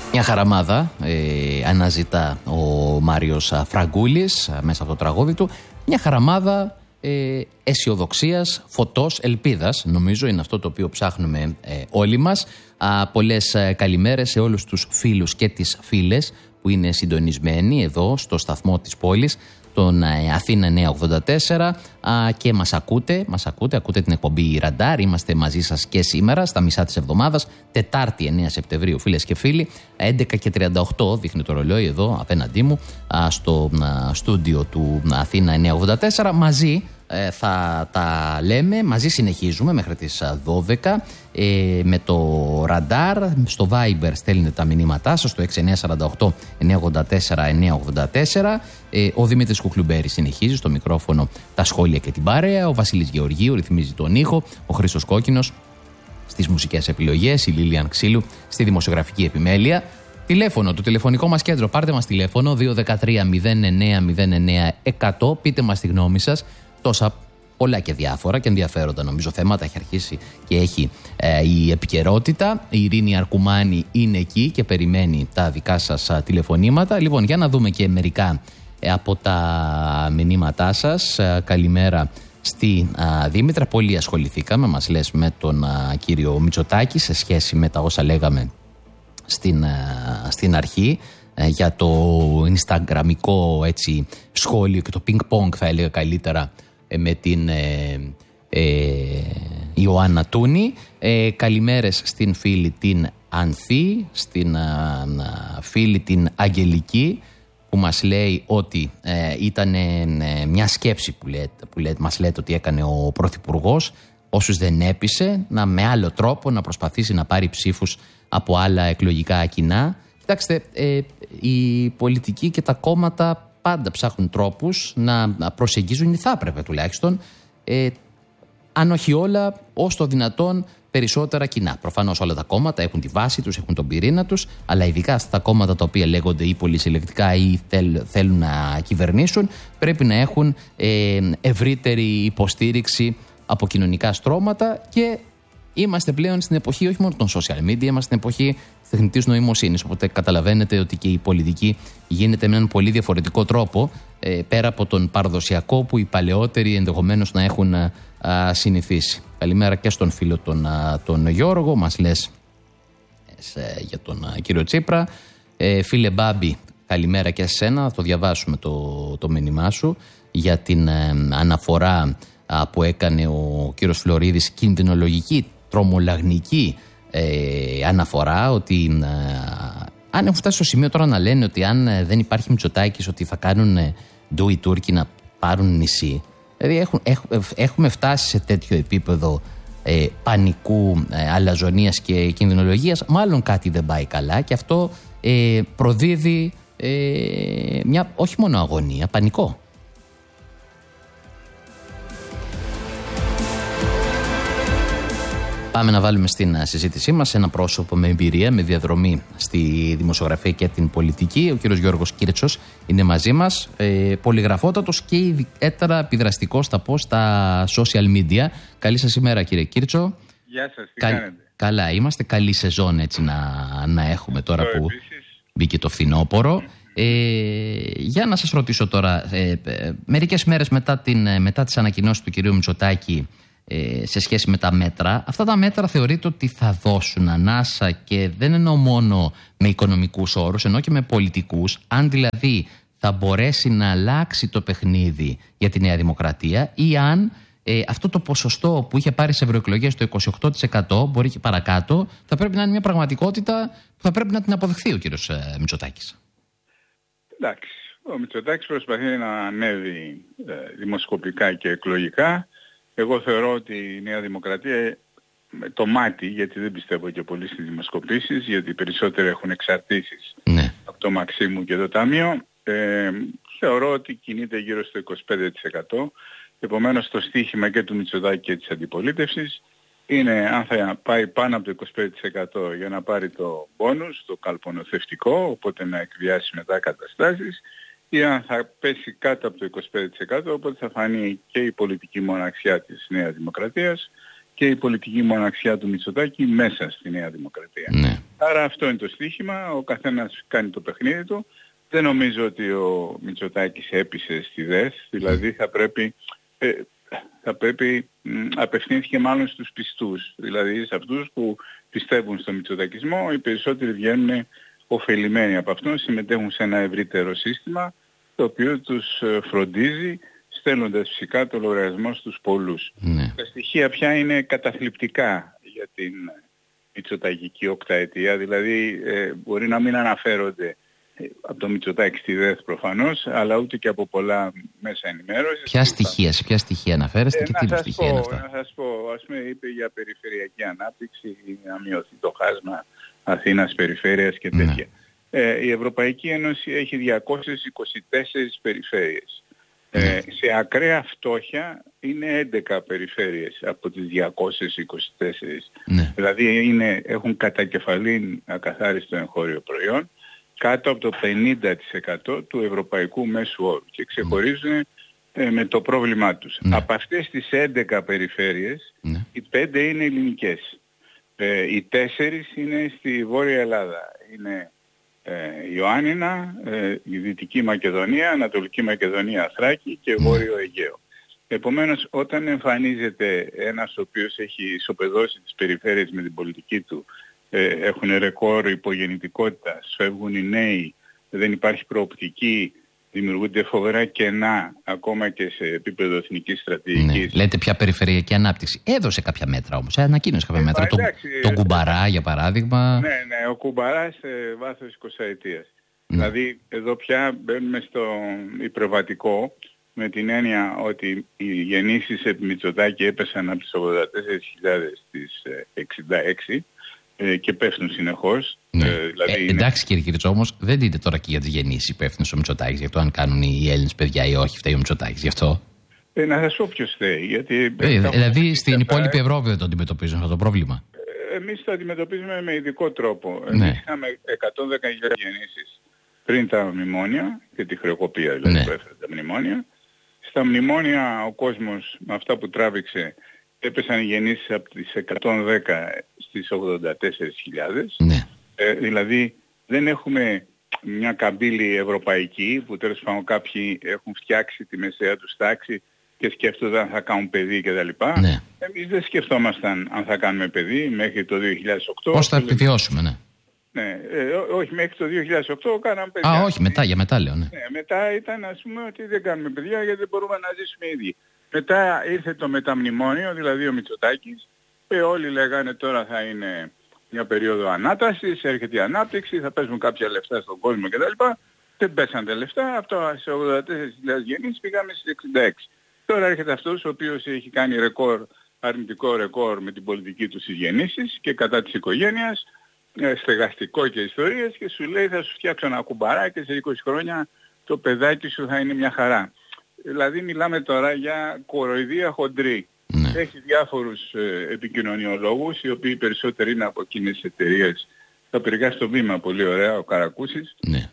Μια χαραμάδα αναζητά ο Μάριος Φραγκούλης μέσα από το τραγούδι του. Μια χαραμάδα αισιοδοξίας, φωτός, ελπίδας. Νομίζω είναι αυτό το οποίο ψάχνουμε όλοι μας. Πολλές καλημέρες σε όλους τους φίλους και τις φίλες που είναι συντονισμένοι εδώ στο σταθμό της πόλης, τον Αθήνα 984, και μας ακούτε την εκπομπή Ραντάρ. Είμαστε μαζί σας και σήμερα στα μισά της εβδομάδας, Τετάρτη 9 Σεπτεμβρίου, φίλες και φίλοι, 11:38 δείχνει το ρολόι εδώ απέναντί μου, στο στούντιο του Αθήνα 984. Μαζί θα τα λέμε, μαζί συνεχίζουμε μέχρι τις 12 με το Ραντάρ. Στο Viber στέλνετε τα μηνύματά σας στο 6948 984 984. Ο Δημήτρης Κουκλουμπέρης συνεχίζει στο μικρόφωνο τα σχόλια και την παρέα. Ο Βασίλης Γεωργίου ρυθμίζει τον ήχο. Ο Χρήστος Κόκκινος στις μουσικές επιλογές. Η Λίλιαν Ξύλου στη δημοσιογραφική επιμέλεια. Τηλέφωνο, το τηλεφωνικό μας κέντρο. Πάρτε μας τηλέφωνο 213 09 09 100. Πείτε μας τη γνώμη σας. Τόσα πολλά και διάφορα και ενδιαφέροντα νομίζω θέματα έχει αρχίσει και έχει η επικαιρότητα. Η Ειρήνη Αρκουμάνη είναι εκεί και περιμένει τα δικά σας τηλεφωνήματα. Λοιπόν, για να δούμε και μερικά από τα μηνύματά σας. Καλημέρα στη Δήμητρα. Πολύ ασχοληθήκαμε, μας λες, με τον κύριο Μητσοτάκη σε σχέση με τα όσα λέγαμε στην αρχή για το instagramικό έτσι σχόλιο και το ping-pong, θα έλεγα καλύτερα, με την Ιωάννα Τούνη. Καλημέρες στην φίλη την Ανθή, στην φίλη την Αγγελική, που μας λέει ότι ήταν μια σκέψη που μας λέτε ότι έκανε ο Πρωθυπουργός, όσους δεν έπεισε, με άλλο τρόπο να προσπαθήσει να πάρει ψήφους από άλλα εκλογικά κοινά. Κοιτάξτε, η πολιτική και τα κόμματα πάντα ψάχνουν τρόπους να προσεγγίζουν, ή θα έπρεπε τουλάχιστον, αν όχι όλα, ως το δυνατόν περισσότερα κοινά. Προφανώς όλα τα κόμματα έχουν τη βάση τους, έχουν τον πυρήνα τους, αλλά ειδικά αυτά τα κόμματα τα οποία λέγονται ή πολυσυλλεκτικά ή θέλουν να κυβερνήσουν, πρέπει να έχουν ευρύτερη υποστήριξη από κοινωνικά στρώματα. Και είμαστε πλέον στην εποχή όχι μόνο των social media, είμαστε στην εποχή της τεχνητής νοημοσύνης. Οπότε καταλαβαίνετε ότι και η πολιτική γίνεται με έναν πολύ διαφορετικό τρόπο, πέρα από τον παραδοσιακό που οι παλαιότεροι ενδεχομένως να έχουν συνηθίσει. Καλημέρα και στον φίλο τον Γιώργο, μας λες για τον κύριο Τσίπρα. Φίλε Μπάμπη, καλημέρα και σε σένα. Θα το διαβάσουμε το μήνυμά σου για την αναφορά που έκανε ο κύριος Φλωρίδης, κινδυνολογική, τρομολαγνική αναφορά, ότι αν έχουν φτάσει στο σημείο τώρα να λένε ότι αν δεν υπάρχει Μητσοτάκης ότι θα κάνουν ντου οι Τούρκοι να πάρουν νησί. Δηλαδή έχουμε φτάσει σε τέτοιο επίπεδο πανικού, αλαζονίας και κινδυνολογίας. Μάλλον κάτι δεν πάει καλά και αυτό προδίδει μια όχι μόνο αγωνία, πανικό. Πάμε να βάλουμε στην συζήτησή μας ένα πρόσωπο με εμπειρία, με διαδρομή στη δημοσιογραφία και την πολιτική. Ο κύριος Γιώργος Κίρτσος είναι μαζί μας, πολυγραφότατος και ιδιαίτερα επιδραστικός στα post στα social media. Καλή σας ημέρα, κύριε Κίρτσο. Γεια σας, τι κάνετε? Καλά, είμαστε. Καλή σεζόν έτσι να έχουμε τώρα που μπήκε το φθινόπωρο. Για να σας ρωτήσω τώρα, μερικές μέρες μετά τις ανακοινώσεις του κυρίου Μητσοτάκη, σε σχέση με τα μέτρα, αυτά τα μέτρα θεωρείτε ότι θα δώσουν ανάσα, και δεν εννοώ μόνο με οικονομικούς όρους, εννοώ και με πολιτικούς, αν δηλαδή θα μπορέσει να αλλάξει το παιχνίδι για τη Νέα Δημοκρατία, ή αν αυτό το ποσοστό που είχε πάρει σε ευρωεκλογές το 28%, μπορεί και παρακάτω, θα πρέπει να είναι μια πραγματικότητα που θα πρέπει να την αποδεχθεί ο κύριος Μητσοτάκης. Εντάξει, ο Μητσοτάκης προσπαθεί να ανέβει δημοσκοπικά και εκλογικά. Εγώ θεωρώ ότι η Νέα Δημοκρατία, το μάτι, γιατί δεν πιστεύω και πολύ στις δημοσκοπήσεις, γιατί περισσότεροι έχουν εξαρτήσεις από το Μαξίμου και το Ταμείο, θεωρώ ότι κινείται γύρω στο 25%. Επομένως το στίχημα και του Μητσοτάκη και της αντιπολίτευσης είναι αν θα πάει πάνω από το 25% για να πάρει το μπόνους, το καλπονοθευτικό, οπότε να εκβιάσει μετά καταστάσεις, ή αν θα πέσει κάτω από το 25%, οπότε θα φανεί και η πολιτική μοναξιά της Νέας Δημοκρατίας και η πολιτική μοναξιά του Μητσοτάκη μέσα στη Νέα Δημοκρατία. Ναι. Άρα αυτό είναι το στοίχημα, ο καθένας κάνει το παιχνίδι του. Δεν νομίζω ότι ο Μητσοτάκης έπεισε στη ΔΕΘ, δηλαδή θα πρέπει απευθύνθηκε μάλλον στους πιστούς, δηλαδή σε αυτούς που πιστεύουν στο μητσοτακισμό. Οι περισσότεροι βγαίνουν ωφελημένοι από αυτόν, συμμετέχουν σε ένα ευρύτερο σύστημα το οποίο τους φροντίζει, στέλνοντας φυσικά το λογαριασμό στους πολλούς. Ναι. Τα στοιχεία πια είναι καταθλιπτικά για την μητσοτακική οκταετία, δηλαδή μπορεί να μην αναφέρονται από το Μητσοτάκη στη ΔΕΘ προφανώς, αλλά ούτε και από πολλά μέσα ενημέρωσης. Ποια στοιχεία αναφέρεστε και τι στοιχεία είναι αυτά? Να σας πω, ας πούμε είπε για περιφερειακή ανάπτυξη, να μειωθεί το χάσμα Αθήνας περιφέρειας και τέτοια. Η Ευρωπαϊκή Ένωση έχει 224 περιφέρειες. Σε ακραία φτώχεια είναι 11 περιφέρειες από τις 224. Ναι. Δηλαδή έχουν κατά κεφαλήν ακαθάριστο εγχώριο προϊόν κάτω από το 50% του ευρωπαϊκού μέσου όρου και ξεχωρίζουν με το πρόβλημά τους. Ναι. Από αυτές τις 11 περιφέρειες, ναι, οι 5 είναι ελληνικές. Οι 4 είναι στη Βόρεια Ελλάδα. Είναι Ιωάννηνα, η Δυτική Μακεδονία, Ανατολική Μακεδονία, Θράκη και Βόρειο Αιγαίο. Επομένως, όταν εμφανίζεται ένας ο οποίος έχει ισοπεδώσει τις περιφέρειες με την πολιτική του, έχουν ρεκόρ υπογεννητικότητας, φεύγουν οι νέοι, δεν υπάρχει προοπτική, δημιουργούνται φοβερά κενά ακόμα και σε επίπεδο εθνικής στρατηγικής. Ναι. Λέτε πια περιφερειακή ανάπτυξη. Έδωσε κάποια μέτρα όμως, ανακοίνωσε κάποια μέτρα. Το Κουμπαρά για παράδειγμα. Ναι, ο Κουμπαρά σε βάθος 20 ετίας. Δηλαδή εδώ πια μπαίνουμε στο υπερβατικό με την έννοια ότι οι γεννήσεις επί Μητσοτάκη έπεσαν από τις 84.000 στις 66 και πέφτουν συνεχώς. Δηλαδή εντάξει κύριε Κυριτσό, όμως δεν δείτε τώρα και για τις γεννήσεις υπεύθυνος ο Μητσοτάκης, γι' αυτό αν κάνουν οι Έλληνες παιδιά ή όχι, φταίει ο Μητσοτάκης γι' αυτό. Να σας πω ποιος φταίει. Γιατί δηλαδή στην υπόλοιπη Ευρώπη δεν το αντιμετωπίζουν αυτό το πρόβλημα. Εμείς το αντιμετωπίζουμε με ειδικό τρόπο. Εμείς είχαμε 110.000 γεννήσεις πριν τα μνημόνια και τη χρεοκοπία δηλαδή που έφερε τα μνημόνια. Στα μνημόνια ο κόσμος με αυτά που τράβηξε έπεσαν οι γεννήσεις από τις 110 στις 84.000. Ναι. Δηλαδή δεν έχουμε μια καμπύλη ευρωπαϊκή που τέλος πάντων κάποιοι έχουν φτιάξει τη μεσαία τους τάξη και σκέφτονται αν θα κάνουν παιδί κτλ. Ναι. Εμείς δεν σκεφτόμασταν αν θα κάνουμε παιδί μέχρι το 2008. Πώς θα επιβιώσουμε, ναι. Ναι, όχι μέχρι το 2008 κάναμε παιδιά. Όχι, για μετά λέω, ναι. Μετά ήταν ας πούμε ότι δεν κάνουμε παιδιά γιατί δεν μπορούμε να ζήσουμε ίδιοι. Μετά ήρθε το μεταμνημόνιο, δηλαδή ο Μητσοτάκης, όλοι λέγανε τώρα θα είναι μια περίοδο ανάτασης, έρχεται η ανάπτυξη, θα παίζουν κάποια λεφτά στον κόσμο κτλ. Δεν πέσαν τα λεφτά, από τα 84.000 γεννήσεις πήγαμε στις 66. Τώρα έρχεται αυτός ο οποίος έχει κάνει αρνητικό ρεκόρ με την πολιτική του στις γεννήσεις και κατά της οικογένειας, στεγαστικό και ιστορίες και σου λέει θα σου φτιάξω ένα κουμπαρά και σε 20 χρόνια το παιδάκι σου θα είναι μια χαρά. Δηλαδή μιλάμε τώρα για κοροϊδία χοντρή. Ναι. Έχει διάφορους επικοινωνιολόγους οι οποίοι περισσότεροι είναι από εκείνες τις εταιρείες. Θα περιγράφει στο βήμα πολύ ωραία ο Καρακούσης. Ναι.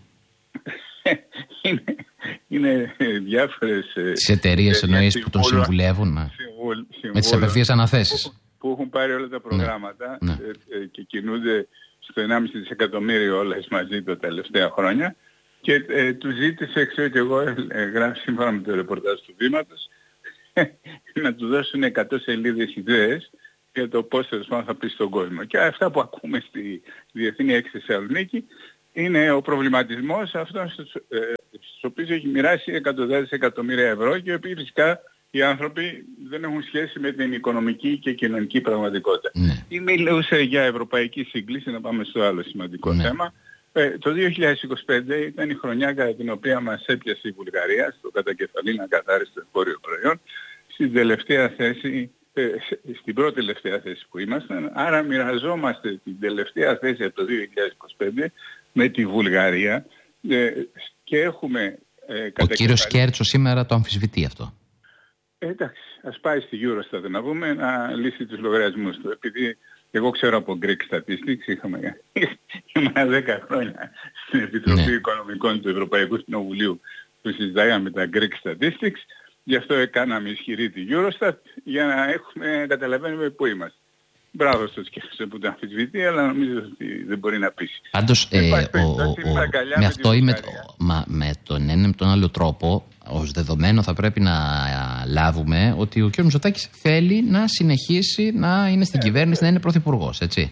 είναι διάφορες... Τις εταιρείες εννοείς που τον συμβουλεύουν με τις απευθείας αναθέσεις. Που έχουν πάρει όλα τα προγράμματα και κινούνται στο 1,5 δισεκατομμύριο όλες μαζί τα τελευταία χρόνια. Και του ζήτησε, ξέρω και εγώ, γράφει σύμφωνα με το ρεπορτάζ του Βήματος, να του δώσουν 100 σελίδες ιδέες για το πώς θα πει στον κόσμο. Και αυτά που ακούμε στη Διεθνή Έκθεση Θεσσαλονίκη είναι ο προβληματισμός αυτών στους οποίους έχει μοιράσει εκατοντάδες εκατομμύρια ευρώ και οι οποίοι φυσικά οι άνθρωποι δεν έχουν σχέση με την οικονομική και κοινωνική πραγματικότητα. Ναι. Ή μιλούσε για ευρωπαϊκή σύγκληση, να πάμε στο άλλο σημαντικό θέμα. Το 2025 ήταν η χρονιά κατά την οποία μας έπιασε η Βουλγαρία στο κατακεφαλήν ακαθάριστο εγχώριο προϊόν στην τελευταία θέση, στην πρώτη τελευταία θέση που ήμασταν. Άρα μοιραζόμαστε την τελευταία θέση από το 2025 με τη Βουλγαρία και έχουμε... Ο κύριος Σκέρτσο σήμερα το αμφισβητεί αυτό. Εντάξει, ας πάει στη Eurostat να πούμε να λύσει τους λογαριασμούς του. Επειδή εγώ ξέρω από Greek Statistics, ήμουν 10 χρόνια στην Επιτροπή Οικονομικών του Ευρωπαϊκού Κοινοβουλίου που συζητάγαμε τα Greek Statistics Γι' αυτό κάναμε ισχυρή τη Eurostat για να καταλαβαίνουμε πού είμαστε. Μπράβο στο σκέφτεσαι που το αμφισβητεί, αλλά νομίζω ότι δεν μπορεί να πείσει. Πάντως, με αυτό ή με τον ένα ή με τον άλλο τρόπο, ως δεδομένο θα πρέπει να λάβουμε ότι ο κ. Μητσοτάκης θέλει να συνεχίσει να είναι στην κυβέρνηση, να είναι πρωθυπουργός, έτσι.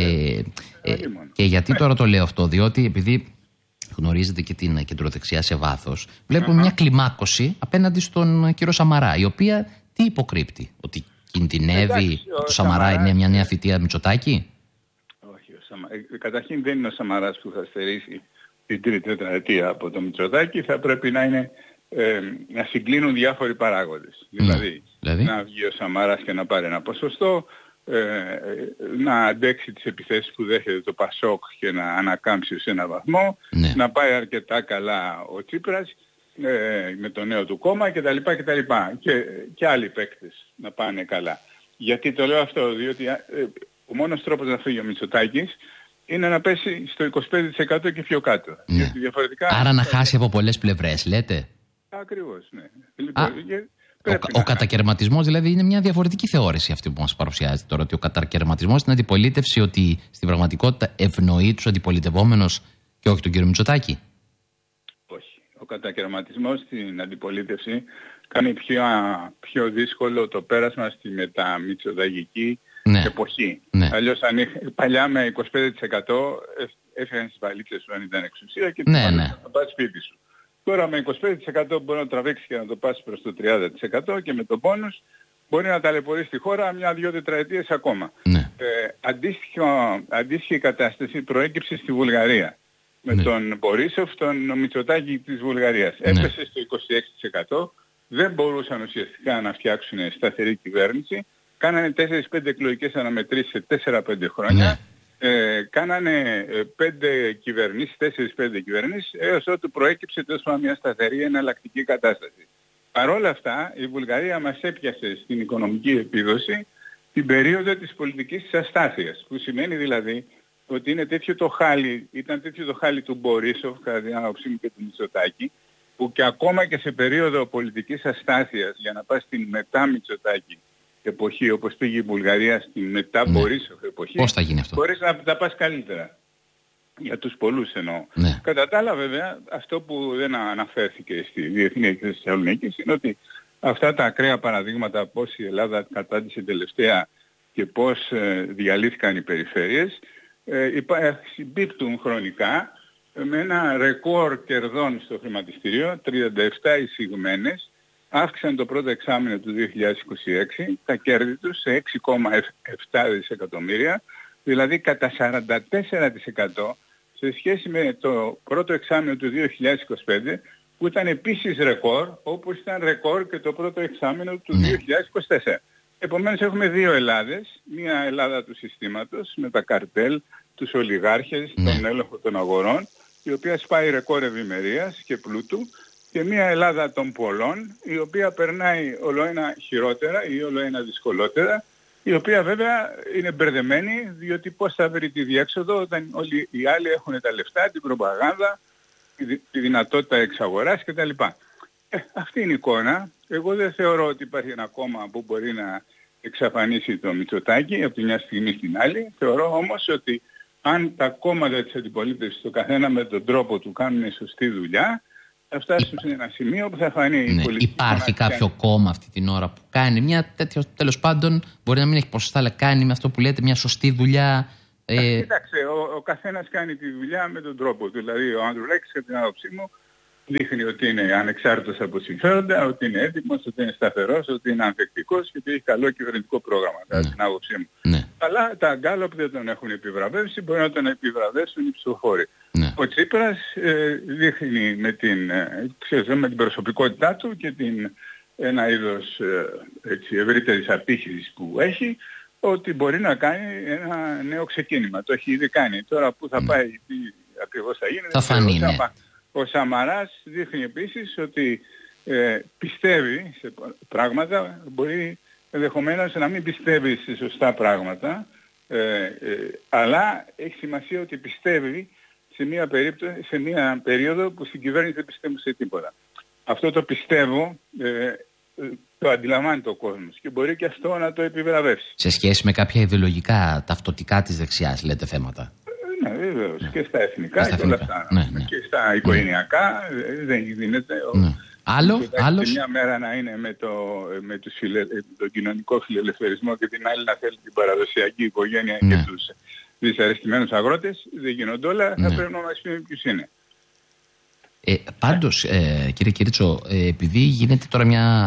Και γιατί τώρα το λέω αυτό, διότι επειδή γνωρίζετε και την κεντροδεξιά σε βάθος, βλέπουμε μια κλιμάκωση απέναντι στον κύριο Σαμαρά, η οποία τι υποκρύπτει, ότι κινδυνεύει το Σαμαρά είναι μια νέα θητεία Μητσοτάκη? Όχι, καταρχήν δεν είναι ο Σαμαράς που θα στερήσει την τρίτη τετραετία από το Μητσοτάκη, θα πρέπει να είναι να συγκλίνουν διάφοροι παράγοντες. Δηλαδή να βγει ο Σαμαράς και να πάρει ένα ποσοστό, να αντέξει τις επιθέσεις που δέχεται το Πασόκ και να ανακάμψει σε ένα βαθμό, να πάει αρκετά καλά ο Τσίπρας με το νέο του κόμμα κτλ. Και άλλοι παίκτες να πάνε καλά. Γιατί το λέω αυτό? Διότι ο μόνος τρόπος να φύγει ο Μητσοτάκης είναι να πέσει στο 25% και πιο κάτω. Διαφορετικά, άρα να χάσει από πολλές πλευρές, λέτε? Ακριβώς, ναι. Ο κατακαιρματισμός δηλαδή είναι μια διαφορετική θεώρηση αυτή που μας παρουσιάζεται τώρα, ότι ο κατακαιρματισμός στην αντιπολίτευση, ότι στην πραγματικότητα ευνοεί τους αντιπολιτευόμενους και όχι τον κύριο Μητσοτάκη. Όχι. Ο κατακαιρματισμός στην αντιπολίτευση κάνει πιο δύσκολο το πέρασμα στη μεταμητσοτακική εποχή. Αλλιώς παλιά με 25% έφυγαν στις βαλίτσες σου αν ήταν εξουσία και θα πας σπίτι σου. Τώρα με 25% μπορεί να τραβήξει και να το πάσει προς το 30% και με το πόνους μπορεί να ταλαιπωρήσει τη χώρα 1-2 τετραετίες ακόμα. Αντίστοιχη κατάσταση προέκυψε στη Βουλγαρία. Με τον Μπορίσοφ, τον Μητσοτάκη της Βουλγαρίας. Έπεσε στο 26%, δεν μπορούσαν ουσιαστικά να φτιάξουν σταθερή κυβέρνηση. Κάνανε 4-5 εκλογικές αναμετρήσεις σε 4-5 χρόνια. Κάνανε 5 κυβερνήσεις, 4-5 κυβερνήσεις, έως ότου προέκυψε τόσο μια σταθερή εναλλακτική κατάσταση. Παρ' όλα αυτά η Βουλγαρία μας έπιασε στην οικονομική επίδοση την περίοδο της πολιτικής της αστάθειας, που σημαίνει δηλαδή ότι είναι ήταν τέτοιο το χάλι του Μπορίσοφ, κατά την άποψή μου, και του Μητσοτάκη, που και ακόμα και σε περίοδο πολιτικής αστάθειας, για να πας στην μετά Μητσοτάκη εποχή, όπως πήγε η Βουλγαρία στην μετά Μπορίσοφ εποχή, πώς θα γίνει αυτό? μπορείς να τα πας καλύτερα. Για τους πολλούς εννοώ. Κατά τα άλλα βέβαια, αυτό που δεν αναφέρθηκε στη διεθνή έκθεση της Θεσσαλονίκης είναι ότι αυτά τα ακραία παραδείγματα, πώς η Ελλάδα κατάντησε τελευταία και πώς διαλύθηκαν οι περιφέρειες, συμπίπτουν χρονικά με ένα ρεκόρ κερδών στο χρηματιστήριο, 37 εισηγμένες, αύξησαν το πρώτο εξάμηνο του 2026 τα κέρδη τους σε 6,7 δισεκατομμύρια, δηλαδή κατά 44% σε σχέση με το πρώτο εξάμηνο του 2025, που ήταν επίσης ρεκόρ, όπως ήταν ρεκόρ και το πρώτο εξάμηνο του 2024. Επομένως έχουμε δύο Ελλάδες, μια Ελλάδα του συστήματος με τα καρτέλ, τους ολιγάρχες, τον έλεγχο των αγορών, η οποία σπάει ρεκόρ ευημερίας και πλούτου, και μια Ελλάδα των πολλών, η οποία περνάει ολοένα χειρότερα ή ολοένα δυσκολότερα, η οποία βέβαια είναι μπερδεμένη, διότι πώς θα βρει τη διέξοδο όταν όλοι οι άλλοι έχουν τα λεφτά, την προπαγάνδα, τη δυνατότητα εξαγοράς κτλ. Αυτή είναι η εικόνα. Εγώ δεν θεωρώ ότι υπάρχει ένα κόμμα που μπορεί να εξαφανίσει το Μητσοτάκη από τη μια στιγμή στην άλλη. Θεωρώ όμως ότι αν τα κόμματα της αντιπολίτευσης, το καθένα με τον τρόπο του, κάνουν σωστή δουλειά, θα φτάσουν σε ένα σημείο που θα φανεί η πολιτική. Υπάρχει κάποιο κόμμα αυτή την ώρα που κάνει μια τέτοια, τέλος πάντων, μπορεί να μην έχει ποσοστά, αλλά κάνει με αυτό που λέτε μια σωστή δουλειά? Κοίταξε, ο καθένας κάνει τη δουλειά με τον τρόπο του. Δηλαδή ο Ανδρουλάκης, κατά την άποψή μου, δείχνει ότι είναι ανεξάρτητος από συμφέροντα, ότι είναι έτοιμος, ότι είναι σταθερός, ότι είναι ανθεκτικός και ότι έχει καλό κυβερνητικό πρόγραμμα, κατά την άποψή μου. Αλλά τα γκάλωπ δεν τον έχουν επιβραβεύσει, μπορεί να τον επιβραβεύσουν οι ψηφοφόροι. Ο Τσίπρας δείχνει με την προσωπικότητά του και ένα είδος ευρύτερης απήχησης που έχει, ότι μπορεί να κάνει ένα νέο ξεκίνημα. Το έχει ήδη κάνει. Τώρα που θα πάει, τι ακριβώς θα γίνει, θα φανεί. Ο Σαμαράς δείχνει επίσης ότι πιστεύει σε πράγματα, μπορεί ενδεχομένως να μην πιστεύει σε σωστά πράγματα, αλλά έχει σημασία ότι πιστεύει σε μια περίοδο που στην κυβέρνηση δεν πιστεύουν σε τίποτα. Αυτό το πιστεύω το αντιλαμβάνεται ο κόσμος και μπορεί και αυτό να το επιβραβεύσει. Σε σχέση με κάποια ιδεολογικά, ταυτοτικά της δεξιάς, λέτε, θέματα. Ναι, βεβαίως. Ναι. Και στα εθνικά και όλα αυτά. Ναι, ναι. Και στα οικογενειακά δεν δίνεται. Ναι. Άλλος. Μια μέρα να είναι με τον κοινωνικό φιλελευθερισμό και την άλλη να θέλει την παραδοσιακή οικογένεια και τους δυσαρεστημένους αγρότες. Δεν γίνονται όλα. Θα πρέπει να μας πει ποιος είναι. Πάντως, κύριε Κυρίτσο, επειδή γίνεται τώρα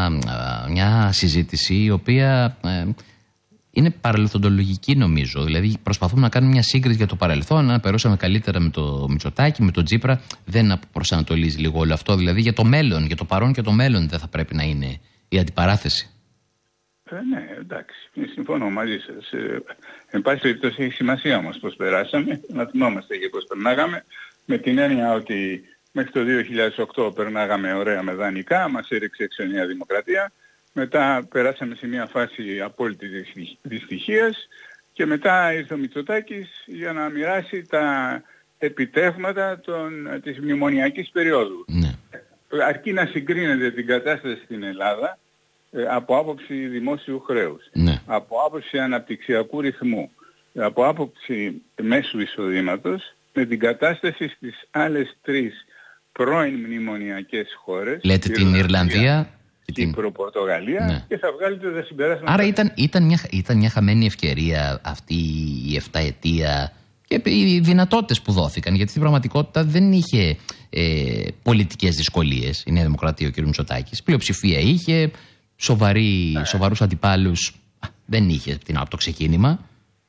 μια συζήτηση η οποία είναι παρελθοντολογική, νομίζω. Δηλαδή, προσπαθούμε να κάνουμε μια σύγκριση για το παρελθόν. Αν περάσαμε καλύτερα με το Μητσοτάκη, με τον Τσίπρα, δεν προσανατολίζει λίγο όλο αυτό. Δηλαδή, για το μέλλον, για το παρόν και το μέλλον, δεν θα πρέπει να είναι η αντιπαράθεση. Ναι, εντάξει. Συμφωνώ μαζί σας. Εν πάση περιπτώσει, έχει σημασία όμως πώς περάσαμε. Να θυμόμαστε και πώς περνάγαμε. Με την έννοια ότι μέχρι το 2008 περνάγαμε ωραία με δανεικά, μας έριξε έξω η Νέα Δημοκρατία. Μετά περάσαμε σε μια φάση απόλυτης δυστυχίας και μετά ήρθε ο Μητσοτάκης για να μοιράσει τα επιτεύγματα της μνημονιακής περίοδου. Ναι. Αρκεί να συγκρίνεται την κατάσταση στην Ελλάδα από άποψη δημόσιου χρέους, από άποψη αναπτυξιακού ρυθμού, από άποψη μέσου εισοδήματος με την κατάσταση στις άλλες τρεις πρώην μνημονιακές χώρες. Λέτε την Ιρλανδία, Κύπρο-Πορτογαλία και θα βγάλετε τα συμπεράσματα. Άρα ήταν μια χαμένη ευκαιρία αυτή η 7ετία και οι δυνατότητες που δόθηκαν, γιατί στην πραγματικότητα δεν είχε πολιτικές δυσκολίες η Νέα Δημοκρατία, ο κ. Μητσοτάκης. Πλειοψηφία είχε, σοβαρούς αντιπάλους δεν είχε από το ξεκίνημα.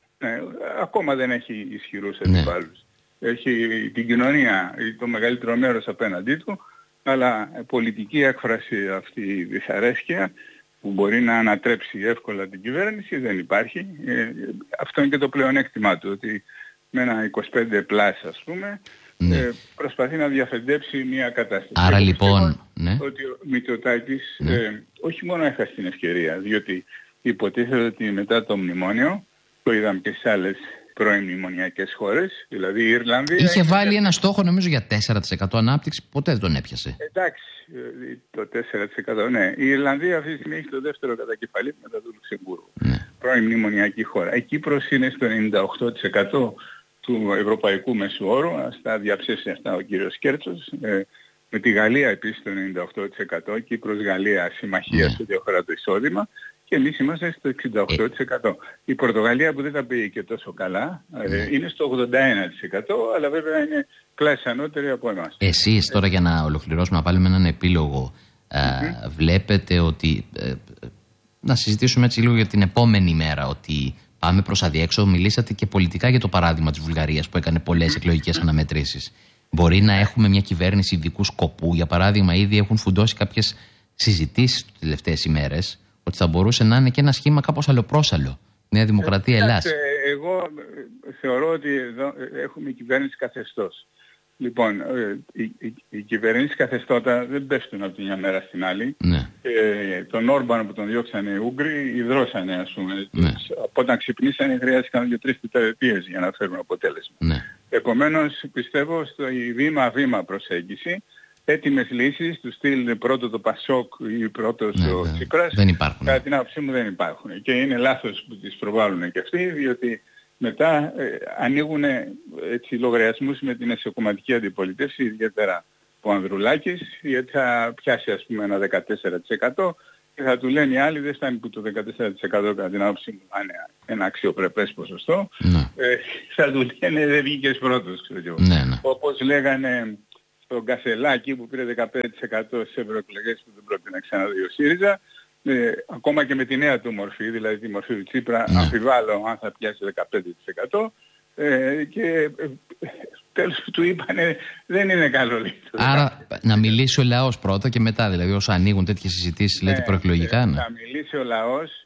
Ακόμα δεν έχει ισχυρούς αντιπάλους. Έχει την κοινωνία, το μεγαλύτερο μέρος απέναντί του, αλλά πολιτική έκφραση αυτή η δυσαρέσκεια που μπορεί να ανατρέψει εύκολα την κυβέρνηση δεν υπάρχει. Αυτό είναι και το πλεονέκτημά του, ότι με ένα 25 πλάς ας πούμε προσπαθεί να διαφεντέψει μια κατάσταση. Άρα λοιπόν ότι ο Μητσοτάκης όχι μόνο έχασε την ευκαιρία, διότι υποτίθεται ότι μετά το μνημόνιο, το είδαμε και στις άλλες πρώην μνημονιακές χώρες, δηλαδή η Ιρλανδία... Είχε βάλει ένα στόχο νομίζω για 4% ανάπτυξη, ποτέ δεν τον έπιασε. Εντάξει, το 4% ναι. Η Ιρλανδία αυτή τη στιγμή έχει το δεύτερο κατά κεφαλή μετά του Λουξεμβούργου. Πρώην μνημονιακή χώρα. Η Κύπρος είναι στο 98% του ευρωπαϊκού μέσου όρου, στα διαψεύσει αυτά ο κύριος Κέρτσος. Με τη Γαλλία επίσης το 98%, Κύπρος-Γαλλία συμμαχία σε ό,τι αφορά το εισόδημα. Και εμείς είμαστε στο 68%. Η Πορτογαλία που δεν τα πήγε και τόσο καλά είναι στο 81%, αλλά βέβαια είναι κλάση ανώτερη από εμάς. Εσείς τώρα για να ολοκληρώσουμε να βάλουμε έναν επίλογο, βλέπετε ότι, να συζητήσουμε έτσι λίγο για την επόμενη μέρα, ότι πάμε προς αδιέξοδο, μιλήσατε και πολιτικά για το παράδειγμα της Βουλγαρίας που έκανε πολλές εκλογικές αναμετρήσεις. Μπορεί να έχουμε μια κυβέρνηση ειδικού σκοπού, για παράδειγμα ήδη έχουν φουντώσει κάποιες συζητήσεις τις τελευταίες ημέρες, ότι θα μπορούσε να είναι και ένα σχήμα κάπως αλλοπρόσαλλο. Νέα Δημοκρατία Ελλάς. Εγώ θεωρώ ότι εδώ έχουμε κυβέρνηση καθεστώς. Λοιπόν, οι κυβερνήσεις καθεστώτα δεν πέφτουν από τη μια μέρα στην άλλη. Τον Όρμπαν που τον διώξανε οι Ούγγροι υδρώσανε, ας πούμε. Από όταν ξυπνήσανε χρειάστηκαν 2-3 πενταετίες για να φέρουν αποτέλεσμα. Επομένως πιστεύω στο βήμα-βήμα προσέγγιση. Έτοιμες λύσεις του στυλ πρώτο το Πασόκ ή πρώτος ο Τσίπρας, κατά την άποψή μου δεν υπάρχουν. Και είναι λάθος που τις προβάλλουν και αυτοί, διότι μετά ανοίγουν λογαριασμούς με την εσωκομματική αντιπολίτευση, ιδιαίτερα ο Ανδρουλάκης, γιατί θα πιάσει ας πούμε ένα 14% και θα του λένε οι άλλοι δεν φτάνει που το 14% κατά την άποψή μου είναι ένα αξιοπρεπές ποσοστό, θα του λένε δεν βγήκες πρώτος, ξέρω. Όπως λέγανε τον Κασελάκη που πήρε 15% στις ευρωεκλογές που δεν πρόκειται να ξαναδεί ο ΣΥΡΙΖΑ, ακόμα και με τη νέα του μορφή, δηλαδή τη μορφή του Τσίπρα, αμφιβάλλω αν θα πιάσει 15%, και τέλος του είπανε δεν είναι καλό λίγο. Άρα να μιλήσει ο λαός πρώτα και μετά, δηλαδή όσο ανοίγουν τέτοιες συζητήσεις, λέτε προεκλογικά. Να μιλήσει ο λαός.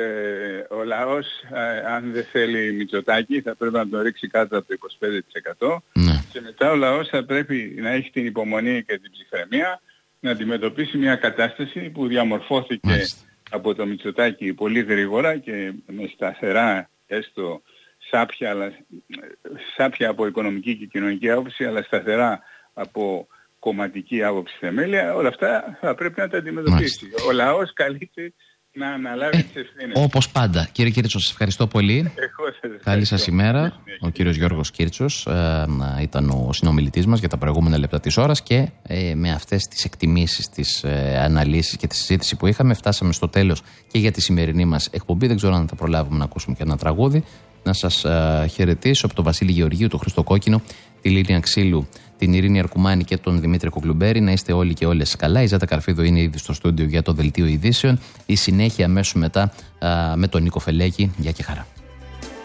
Ο λαός αν δεν θέλει Μητσοτάκη θα πρέπει να το ρίξει κάτω από το 25%. Και μετά ο λαός θα πρέπει να έχει την υπομονή και την ψυχραιμία να αντιμετωπίσει μια κατάσταση που διαμορφώθηκε από το Μητσοτάκη πολύ γρήγορα και με σταθερά έστω σάπια από οικονομική και κοινωνική άποψη, αλλά σταθερά από κομματική άποψη θεμέλια, όλα αυτά θα πρέπει να τα αντιμετωπίσει. Ο λαός καλείται να αναλάβει τις ευθύνες. Όπως πάντα. Κύριε Κίρτσο, σας ευχαριστώ πολύ. Καλή σας ημέρα. Ο κύριος Γιώργος Κίρτσος ήταν ο συνομιλητής μας για τα προηγούμενα λεπτά της ώρας και με αυτές τις εκτιμήσεις, τις αναλύσεις και τη συζήτηση που είχαμε φτάσαμε στο τέλος και για τη σημερινή μας εκπομπή. Δεν ξέρω αν θα προλάβουμε να ακούσουμε και ένα τραγούδι. Να σας χαιρετήσω από τον Βασίλη Γεωργίου, τον Χρήστο Κόκκινο, τη Λίνια Ξύλου, την Ειρήνη Αρκουμάνη και τον Δημήτρη Κουκλουμπέρη. Να είστε όλοι και όλες καλά. Η Ζάτα Καρφίδου είναι ήδη στο στούντιο για το Δελτίο Ειδήσεων. Η συνέχεια αμέσως μετά με τον Νίκο Φελέκη. Γεια και χαρά.